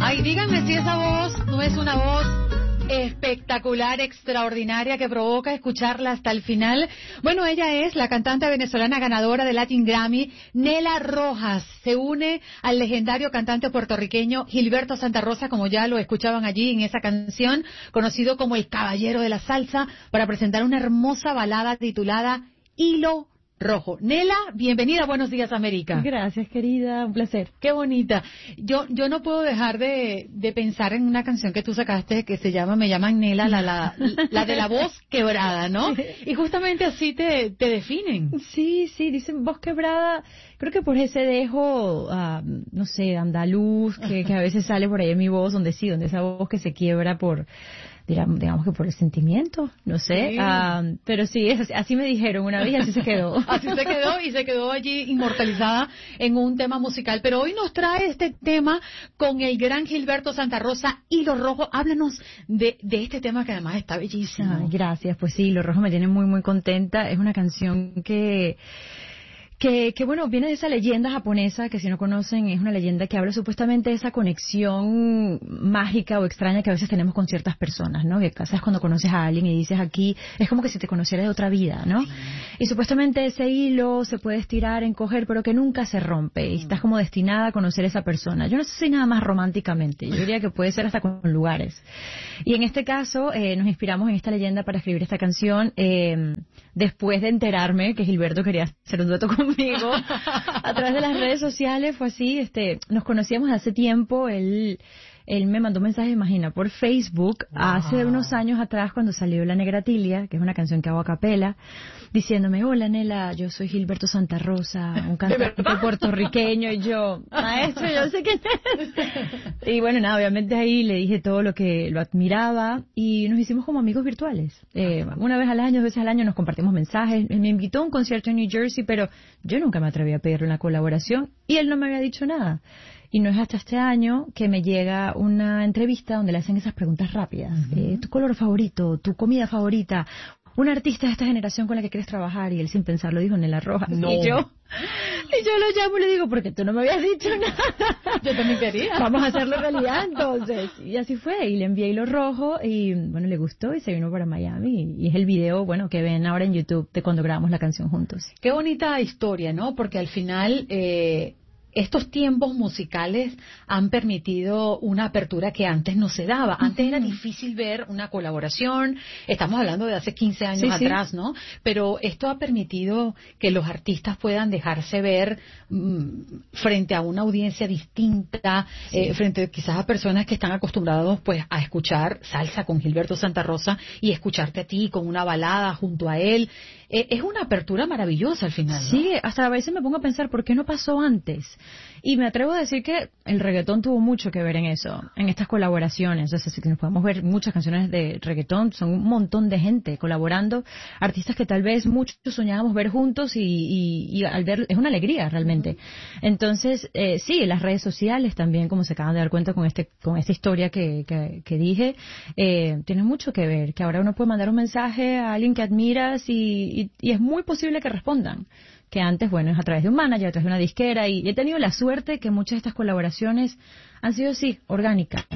Ay, díganme si esa voz no es una voz espectacular, extraordinaria, que provoca escucharla hasta el final. Bueno, ella es la cantante venezolana ganadora del Latin Grammy, Nela Rojas. Se une al legendario cantante puertorriqueño Gilberto Santa Rosa, como ya lo escuchaban allí en esa canción, conocido como el caballero de la salsa, para presentar una hermosa balada titulada Hilo Rojo. Nela, bienvenida, Buenos Días América. Gracias, querida, un placer. Qué bonita. Yo no puedo dejar de pensar en una canción que tú sacaste que se llama Me llaman Nela, la de la voz quebrada, ¿no? Y justamente así te definen. Sí, dicen voz quebrada. Creo que por ese dejo, no sé, andaluz, que a veces sale por ahí en mi voz, donde esa voz que se quiebra por, digamos que por el sentimiento, no sé. Sí. Pero sí, así me dijeron una vez y así se quedó. Así se quedó y se quedó allí inmortalizada en un tema musical. Pero hoy nos trae este tema con el gran Gilberto Santa Rosa, Hilo Rojo. Háblanos de este tema que además está bellísimo. Ay, gracias, pues sí, Hilo Rojo me tiene muy, muy contenta. Es una canción que bueno, viene de esa leyenda japonesa, que si no conocen, es una leyenda que habla supuestamente de esa conexión mágica o extraña que a veces tenemos con ciertas personas, ¿no? Que sabes cuando conoces a alguien y dices aquí, es como que si te conociera de otra vida, ¿no? Sí. Y supuestamente ese hilo se puede estirar, encoger, pero que nunca se rompe, y estás como destinada a conocer a esa persona. Yo no sé si nada más románticamente, yo diría que puede ser hasta con lugares. Y en este caso, nos inspiramos en esta leyenda para escribir esta canción, después de enterarme que Gilberto quería hacer un dueto conmigo a través de las redes sociales. Fue así, nos conocíamos hace tiempo. Él me mandó un mensaje, imagina, por Facebook, hace unos años atrás, cuando salió La Negra Tilia, que es una canción que hago a capela, diciéndome: hola Nela, yo soy Gilberto Santa Rosa, un cantante puertorriqueño. Y yo, maestro, yo sé quién es. Y bueno, nada, obviamente ahí le dije todo lo que lo admiraba y nos hicimos como amigos virtuales. Una vez al año, 2 veces al año nos compartimos mensajes. Él me invitó a un concierto en New Jersey, pero yo nunca me atreví a pedirle una colaboración y él no me había dicho nada. Y no es hasta este año que me llega una entrevista donde le hacen esas preguntas rápidas. ¿Tu color favorito? ¿Tu comida favorita? ¿Un artista de esta generación con la que quieres trabajar? Y él, sin pensarlo, dijo Nela Rojas. No. Y yo lo llamo y le digo, porque tú no me habías dicho nada. Yo también quería. Vamos a hacerlo realidad entonces. Y así fue. Y le envié Hilo Rojo y, bueno, le gustó y se vino para Miami. Y es el video, bueno, que ven ahora en YouTube de cuando grabamos la canción juntos. Qué bonita historia, ¿no? Porque al final estos tiempos musicales han permitido una apertura que antes no se daba. Antes era difícil ver una colaboración, estamos hablando de hace 15 años atrás, ¿no? Pero esto ha permitido que los artistas puedan dejarse ver frente a una audiencia distinta, frente quizás a personas que están acostumbrados pues a escuchar salsa con Gilberto Santa Rosa y escucharte a ti con una balada junto a él. Es una apertura maravillosa al final, ¿no? Sí, hasta a veces me pongo a pensar ¿por qué no pasó antes? Y me atrevo a decir que el reggaetón tuvo mucho que ver en eso, en estas colaboraciones. O sea, si nos podemos ver muchas canciones de reggaetón, son un montón de gente colaborando, artistas que tal vez muchos soñábamos ver juntos y al ver es una alegría realmente. Entonces, sí, las redes sociales también, como se acaban de dar cuenta con esta historia que dije, tienen mucho que ver, que ahora uno puede mandar un mensaje a alguien que admiras y es muy posible que respondan. Que antes, bueno, es a través de un manager, a través de una disquera, y he tenido la suerte que muchas de estas colaboraciones han sido, sí, orgánicas.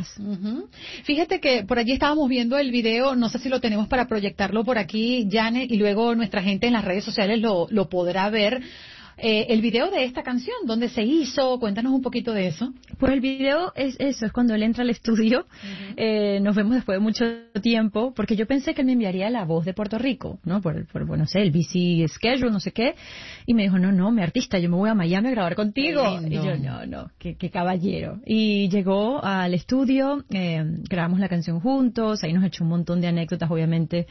Fíjate que por allí estábamos viendo el video, no sé si lo tenemos para proyectarlo por aquí, Janet, y luego nuestra gente en las redes sociales lo podrá ver. El video de esta canción, ¿dónde se hizo? Cuéntanos un poquito de eso. Pues el video es cuando él entra al estudio, nos vemos después de mucho tiempo, porque yo pensé que él me enviaría la voz de Puerto Rico, ¿no? Por no sé, el busy schedule, no sé qué, y me dijo, no, mi artista, yo me voy a Miami a grabar contigo. Y yo, no, qué caballero. Y llegó al estudio, grabamos la canción juntos, ahí nos echó un montón de anécdotas, obviamente,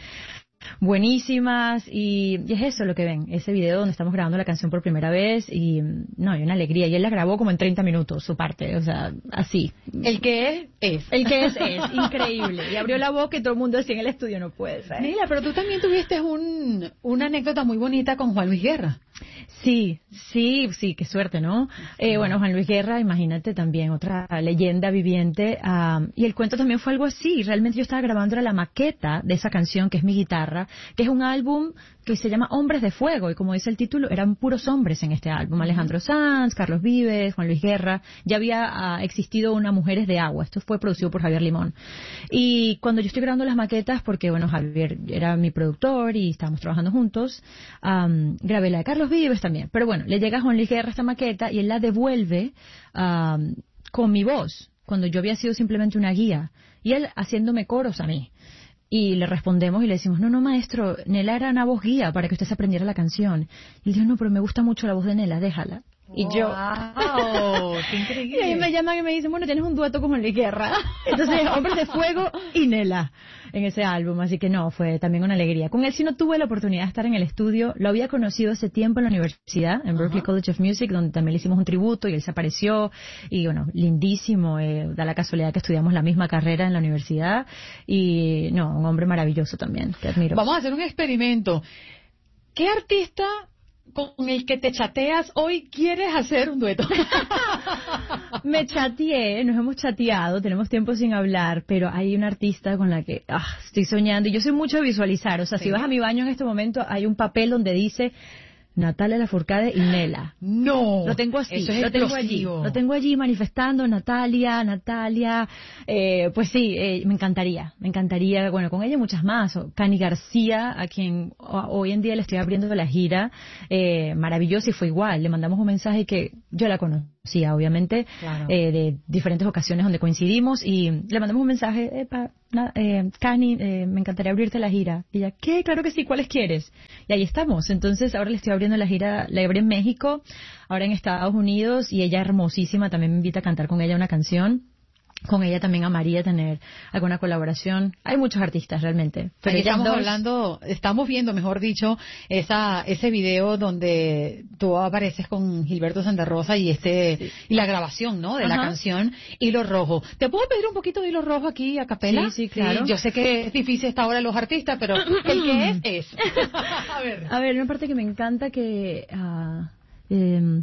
buenísimas, y es eso lo que ven, ese video donde estamos grabando la canción por primera vez, y no, hay una alegría, y él la grabó como en 30 minutos, su parte, o sea, así. El que es increíble, y abrió la boca y todo el mundo decía en el estudio, no puede ser. Mira, pero tú también tuviste una anécdota muy bonita con Juan Luis Guerra. Sí, qué suerte, ¿no? Bueno, Juan Luis Guerra, imagínate también, otra leyenda viviente. Y el cuento también fue algo así. Realmente yo estaba grabando la maqueta de esa canción, que es Mi Guitarra, que es un álbum que se llama Hombres de Fuego. Y como dice el título, eran puros hombres en este álbum. Alejandro Sanz, Carlos Vives, Juan Luis Guerra. Ya había existido una Mujeres de Agua. Esto fue producido por Javier Limón. Y cuando yo estoy grabando las maquetas, porque bueno, Javier era mi productor y estábamos trabajando juntos, grabé la de Carlos Vives también. Pero bueno, le llega a Juan Luis Guerra esta maqueta y él la devuelve con mi voz, cuando yo había sido simplemente una guía. Y él haciéndome coros a mí. Y le respondemos y le decimos, no, maestro, Nela era una voz guía para que usted se aprendiera la canción. Y él dijo, no, pero me gusta mucho la voz de Nela, déjala. Y yo, ¡wow! ¡Qué increíble! Y ahí me llaman y me dicen, bueno, tienes un dueto con Juan Luis Guerra. Entonces, Hombres de Fuego y Nela en ese álbum. Así que no, fue también una alegría. Con él sí no tuve la oportunidad de estar en el estudio. Lo había conocido hace tiempo en la universidad, en Berklee College of Music, donde también le hicimos un tributo y él se apareció. Y bueno, lindísimo. Da la casualidad que estudiamos la misma carrera en la universidad. Y no, un hombre maravilloso también, te admiro. Vamos a hacer un experimento. ¿Qué artista con el que te chateas hoy quieres hacer un dueto? Me chateé, nos hemos chateado, tenemos tiempo sin hablar, pero hay una artista con la que estoy soñando y yo soy mucho de visualizar. O sea, si vas a mi baño en este momento, hay un papel donde dice Natalia Lafourcade y Nela. No, lo tengo así, eso es lo tengo allí manifestando Natalia, pues sí, me encantaría, bueno, con ella muchas más, o Cani García, a quien hoy en día le estoy abriendo la gira, maravillosa, y fue igual, le mandamos un mensaje que yo la conocía, obviamente, claro, de diferentes ocasiones donde coincidimos, y le mandamos un mensaje, Cani, me encantaría abrirte la gira. Y ella, ¿qué? Claro que sí, ¿cuáles quieres? Y ahí estamos. Entonces ahora le estoy abriendo la gira, la abrí en México, ahora en Estados Unidos, y ella hermosísima, también me invita a cantar con ella una canción. Con ella también amaría tener alguna colaboración. Hay muchos artistas realmente. Pero ahí estamos viendo, mejor dicho, ese video donde tú apareces con Gilberto Santa Rosa y y la grabación, ¿no? De la canción Hilo Rojo. ¿Te puedo pedir un poquito de Hilo Rojo aquí a capela? Sí, claro. Yo sé que es difícil esta hora los artistas, pero el que es. A ver, una parte que me encanta que